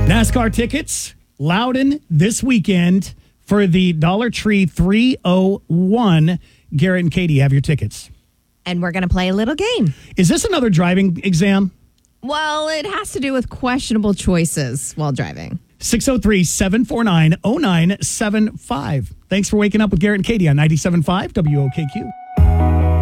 NASCAR tickets, Loudon this weekend for the Dollar Tree 301. Garrett and Katie have your tickets. And we're going to play a little game. Is this another driving exam? Well, it has to do with questionable choices while driving. 603-749-0975. Thanks for waking up with Garrett and Katie on 97.5 WOKQ.